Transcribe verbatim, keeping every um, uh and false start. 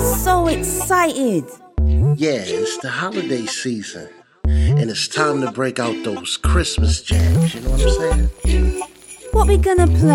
So excited. Yeah, it's the holiday season. And it's time to break out those Christmas jams, you know what I'm saying? What we gonna play?